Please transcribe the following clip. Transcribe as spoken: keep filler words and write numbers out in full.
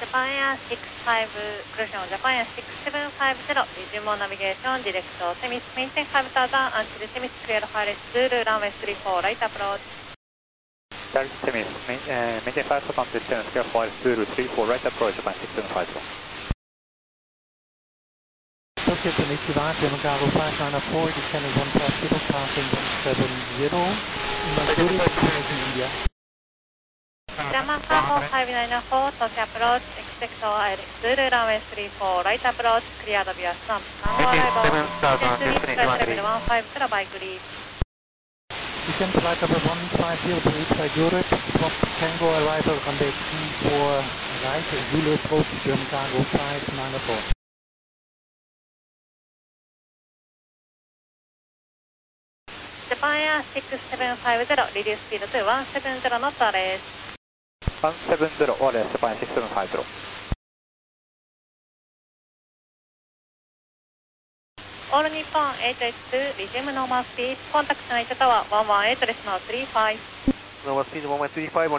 Japan Air シックスファイブ Crucial Japan Air シックスセブンファイブゼロ Resume on navigation direct Temis maintain five thousand until Temis clear for Zulu runway three four right approach. Delta Temis, main, uh, maintain five thousand until Temis clear for Zulu three four right approach Japan six seven five zero. Tokyo Konnichiwa, German Cargo five nine four, descending one five zero, passing one seven zero, Missouri, India. German Cargo five nine four, Tokyo approach, expect Zulu runway three four right approach, cleared via stump. Cargo arrival, descent flight level one five zero by grid. Descent flight level one five zero to reach Europe, drop Tango arrival runway three four right, Zulu approach, German Cargo five nine four. Japan Air six seven five zero, reduce speed to one seven zero knots arrest. one seven zero, O R S Japan six seven five zero. All Nippon eight eight two, resume normal speed, contact United Tower one one eight decimal three five. Normal speed one one three five.